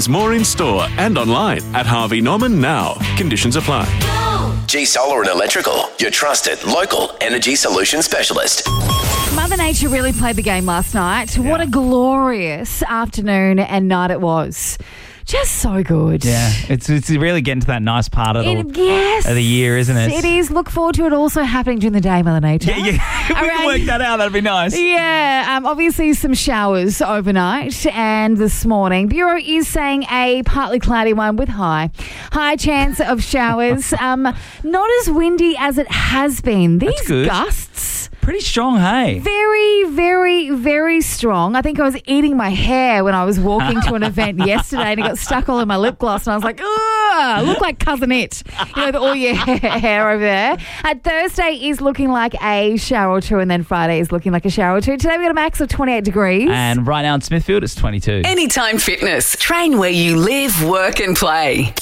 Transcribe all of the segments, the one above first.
There's more in store and online at Harvey Norman now. Conditions apply. G Solar and Electrical, your trusted local energy solution specialist. Mother Nature really played the game last night. Yeah. What a glorious afternoon and night it was. Just so good. Yeah, it's really getting to that nice part of the year, isn't it? It is. Look forward to it also happening during the day, Mother Nature. Yeah. We can work that out. That'd be nice. Yeah. Obviously, some showers overnight and this morning. Bureau is saying a partly cloudy one with high chance of showers. Not as windy as it has been. These gusts. Pretty strong, hey? Very, very, very strong. I think I was eating my hair when I was walking to an event yesterday and it got stuck all in my lip gloss and I was like, ugh, look like Cousin It. You know, all your hair over there. Thursday is looking like a shower or two and then Friday is looking like a shower or two. Today we've got a max of 28 degrees. And right now in Smithfield it's 22. Anytime Fitness. Train where you live, work and play.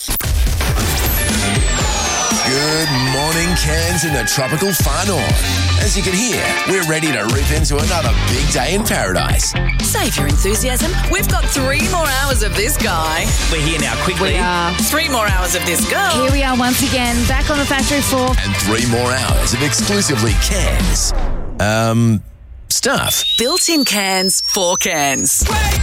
Good morning, Cairns in the tropical far north. As you can hear, we're ready to rip into another big day in paradise. Save your enthusiasm. We've got 3 more hours of this guy. We're here now, quickly. 3 more hours of this girl. Here we are once again, back on the factory floor. And 3 more hours of exclusively Cairns. Stuff. Built-in cans for cans.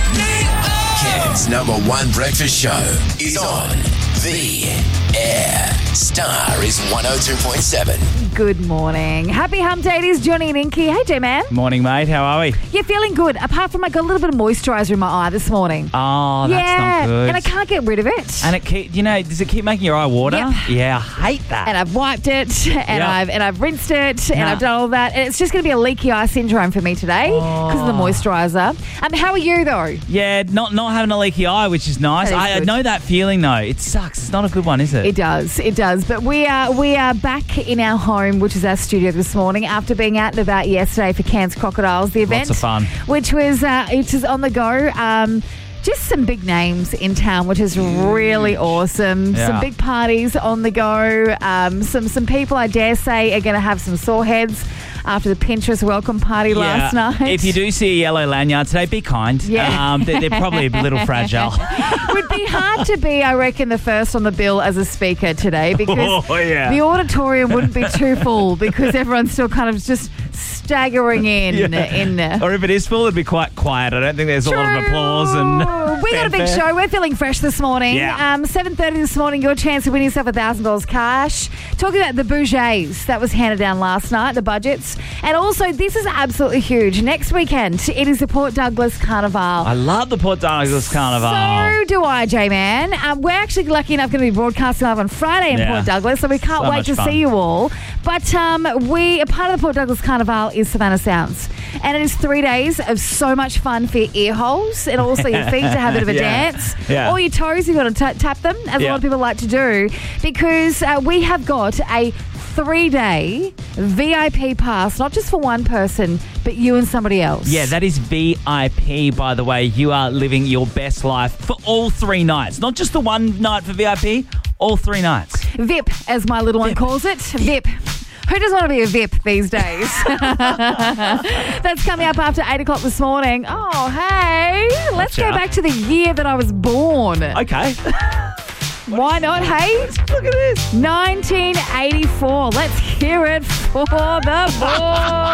Cairns' #1 breakfast show is on the air. Star is 102.7. Good morning. Happy hump day. It is Johnny and Inky. Hey, J-Man. Morning, mate. How are we? Yeah, feeling good. Apart from I got a little bit of moisturiser in my eye this morning. Oh, that's not good. And I can't get rid of it. And does it keep making your eye water? Yep. Yeah, I hate that. And I've wiped it, and I've rinsed it, and I've done all that. And it's just going to be a leaky eye syndrome for me today because of the moisturiser. How are you though? Yeah, not having a leaky eye, which is nice. I know that feeling though. It sucks. It's not a good one, is it? It does. But we are back in our home, which is our studio this morning, after being out and about yesterday for Cairns Crocodiles, the event. Lots of fun. Which was on the go. Just some big names in town, which is really awesome. Yeah. Some big parties on the go. Some people, I dare say, are going to have some sore heads after the Pinterest welcome party last night. If you do see a yellow lanyard today, be kind. Yeah. They're probably a little fragile. Would be hard to be, I reckon, the first on the bill as a speaker today because the auditorium wouldn't be too full because everyone's still kind of just staggering in there. Or if it is full, it'd be quite quiet. I don't think there's a lot of applause and we got a big show. We're feeling fresh this morning. Yeah. 7:30 this morning, your chance of winning yourself $1,000 cash. Talking about the Bougets that was handed down last night, the budgets. And also, this is absolutely huge. Next weekend, it is the Port Douglas Carnival. I love the Port Douglas Carnival. So do I, J-Man. We're actually lucky enough going to be broadcasting live on Friday in Port Douglas, so we can't wait to see you all. But a part of the Port Douglas Carnival is Savannah Sounds. And it is 3 days of so much fun for your ear holes and also your feet to have a bit of a dance. Yeah. Or your toes, you've got to tap them, as a lot of people like to do, because we have got a 3-day VIP pass, not just for one person, but you and somebody else. Yeah, that is VIP, by the way. You are living your best life for all 3 nights. Not just the one night for VIP, all 3 nights. VIP, as my little one calls it. VIP. Who doesn't want to be a VIP these days? That's coming up after 8 o'clock this morning. Oh, hey. Let's go back to the year that I was born. Okay. Why not, hey? Look at this. 1984. Let's hear it for the boys.